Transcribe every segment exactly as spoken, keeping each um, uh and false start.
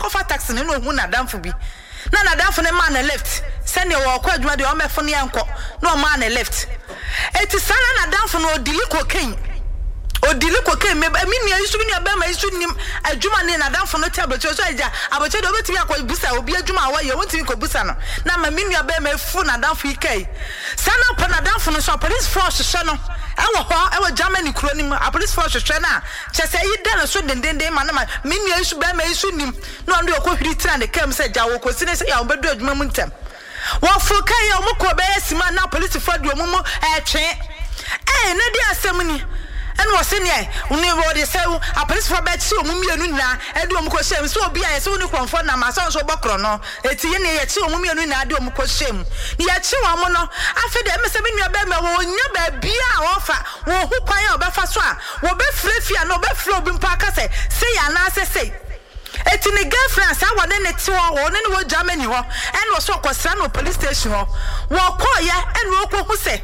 offer taxi no hu na damfo bi na na damfo ne man left send your work adwuma de o mefo ne enko no man left eti sana na damfo no odili cocaine odili cocaine me mi nua isu ni aba ma isu ni adwuma ne na damfo no table so aja aboche de obetimi akọ busa obi adwuma awa ye wotimi ko busa no na ma mi nua ba ma fu na damfo ikai sana pa na damfo no so police force hye no ewo ho ewo Germany kuro ni a police force hye na chese yi de so dendenden ma na ma mi nua isu ba ma isu nim no ndo okọhwiri tira ne kam se ja wo ko sine se ya obedu adwuma mu ntem wo fu kai ya omko be yesima na police force do mu e twe eh na di asem ni and was in here, only what they say, a police for bed, so Mummy and Nuna, and do Mko shame, so be I so confirm my son's Bocrono, it's in here, two Mummy and Nuna, do Mko shame. Yet, two Amono, after the Mister Minya Bema, will never be our offer, who pay our Bafaswa, will be fliffy and no be flowing parker say, say, and I say. It's in the girlfriends, I want any two or any what Germany and was so concerned police station. Walk ya and walk who say.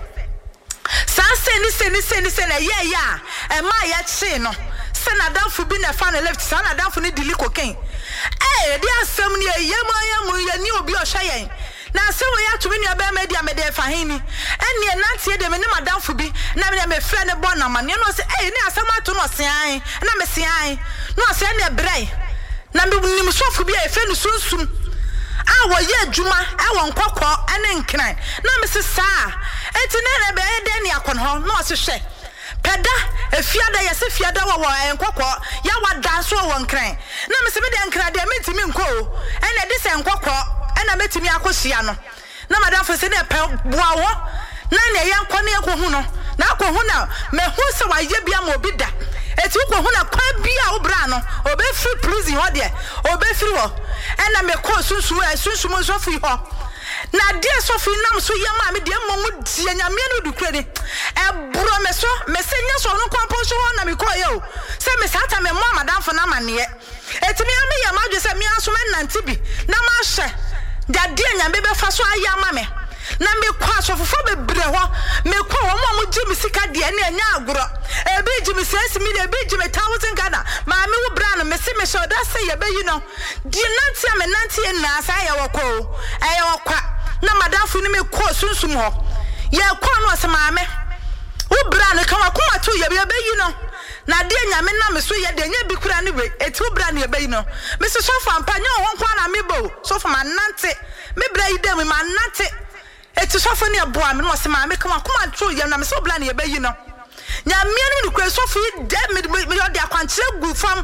Sanse ni se ni se ni se na yeah yeah e ma ya che no se na danfo bi na fa na left sa na danfo ni dili cocaine eh dia asem ni yem yem ya ni obi o hwe na se wo ya tumi ni aba media me de fa hin ni ene nantie de me ni madanfo bi na me me frɛ ne bo na ma ne no se eh ni asem ato no se an na me se an no se na brɛ na me nim sofo bi e fe no sunsum awo ye adwuma awo nkokɔ ene nkran na me se saa enti ne be de ne akon ho no se hwe peda efiada ye se fiada wo wo nkokɔ ya wada so wo nkran na me se me de nkran de metimi nko ene de se nkokɔ ena metimi akohia no na madafo se ne pe boa wo na ne ye nkɔ ne ekohu no na akohu na me hu se wa ye bia mo bi da eti ukohu na kwa bia wo bra no obe free prison ho de obe free ho ena me ko sunsu e sunsu mo so free ho na dia so free nam so ye ma me de momu die nyame no dukure de e bro me so me se nya so no kwampo so ho na me ko ye o se me sata me mo madamfo na mane eti me ame ye madwe se me aso me nante bi na ma hye da dia nyame be fa so aya ma me na me kwa so fofo be bre ho me kwa wo mo jimi sika de na anya agoro e be jimi six million be jimi one thousand Ghana ma me wo bra no me se me show that say ye be you know di nanti me nanti na sa ye wo ko e ye wo kwa na madafo ni me kwa sunsum ho ye kwa no se ma me wo bra no kan wa kuma to ye be you know na de nyame na me so ye de nya bi kura ni we eti wo bra no ye be you know me se so fa mpanya ho kwa na me bo so fa manante me bra yi dem ma nante eti sofo ne eboa me no se ma me kama kuma tro ye na me so bla ne ye ba yi no nya me no kure sofo yi de me me yo de akwankyere gu fam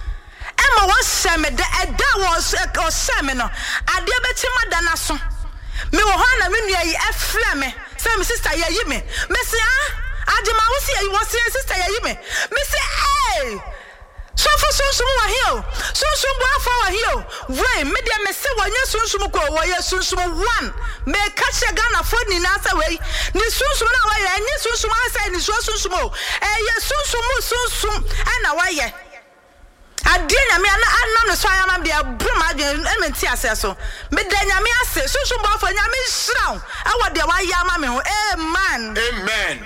e ma won se me de eda won o se me no ade beti mada na so me wo ha na me nua yi e fra me se me sister ye yi me me se ah ade ma wo se yi wo se sister ye yi me me se eh sofo sunsum wa hio sunsum bo afa wa hio we me de me se wanya sunsum ko wo ye sunsum one me catch Ghana for ni na sa we ni sunsum na wa ye ni sunsum asa ni so sunsum o eh ye sunsum sunsum ana wa ye ade nya me na anam ne so ayama de abrum adwen ementi ase so me de nya me ase sunsum bo afa nya me hiraw awo de wa yama me ho amen amen.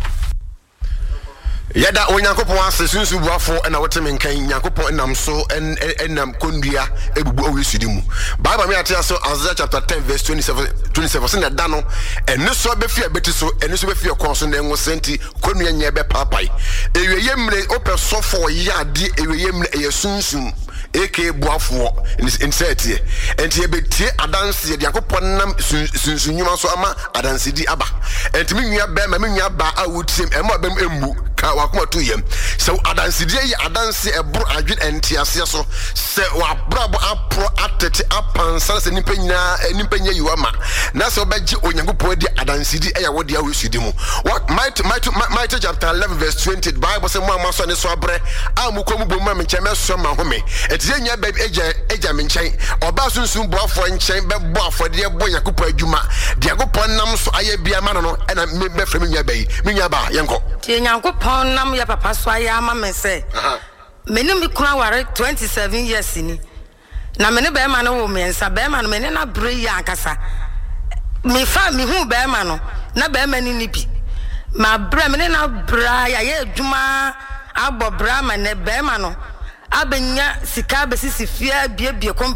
Yada onyankopon ase sunsu buafo na woteme nkan nyankopon enam so en enam kondua ebubu owesudi mu Bible me atia so Isaiah chapter ten verse twenty-seven twenty-seven say na da no ene so be fia beti so ene so be fia kon so na enwo senti konua nya be papai eweye mre ope so for ya de eweye mre eye sunsum eke buafo insetie enti ebetie adanse de yakopon nam sunsunyuma so ama adanse di aba enti menua be ma menua ba awutiem ema bem embu ka wakoma to yem so adanse die adanse ebro adwen enti ase so se wa brabo apro atete apansa se nimpa nyina nimpa nya yiwama na se obeje onyankopon di adanse di eya wode awesudi mu what might might might chapter eleven verse twenty Bible say mo amaso ne so abre amukomu bom ma mencheme so ma home eti nya be eja eja menchen oba sunsun boafo nchen be boafo de bo yakopo adwuma de yakopon nam so aye bia ma no na me be frem nya be me nya ba yenko ti yakopon nam ya papa so aye ama me se me ne me kuna ware twenty-seven years ni na me ne be ma no wo me nsa be ma no me ne na bre ya akasa me fa me hu be ma no na be ma ni ni bi ma bre me ne na bra ya ye adwuma abobra ma ne be ma no abenya sika besisi fia bie bie